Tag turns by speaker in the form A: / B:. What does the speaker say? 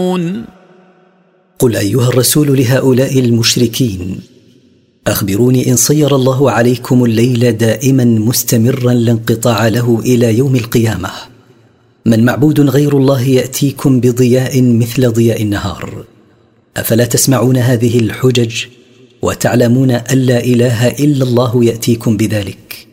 A: قل أيها الرسول لهؤلاء المشركين: أخبروني إن صير الله عليكم الليل دائما مستمرا لا انقطاع له إلى يوم القيامة، من معبود غير الله يأتيكم بضياء مثل ضياء النهار؟ أفلا تسمعون هذه الحجج وتعلمون أن لا إله إلا الله يأتيكم بذلك؟